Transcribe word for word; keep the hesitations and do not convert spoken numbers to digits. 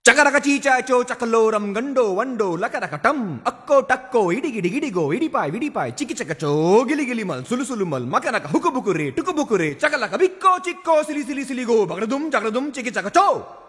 ಚಕರಕ ಚೀಚಾಚೋ ಚಕಲೋರಂ ಗಂಡೋ ವಂಡೋ ಲಕರಕ ಟಂ ಅಕ್ಕೋ ಟಕ್ಕೋ ಇಡಿಗಿಡಿ ಗಿಡಿಗೋ ಇಡಿಪಾಯ್ ವಿಡಿಪಾಯ್ ಚಿಕ್ಕಿ ಚಕಚೋ ಗಿಲಿ ಗಿಲಿ ಮಲ್ ಸುಲು ಸುಲು ಮಲ್ ಮಕನಕ ಹುಕುಬುಕುರೆ ಟುಕುಬುಕುರೆ ಚಕಲಕ ಬಿಕ್ಕೋ ಚಿಕ್ಕೋ ಸಿಲಿ ಸಿಲಿ ಸಿಲಿಗೋ ಬಗಡದುಂ ಚಕಡದುಂ ಚಿಕ್ಕಿ ಚಕಚೋ.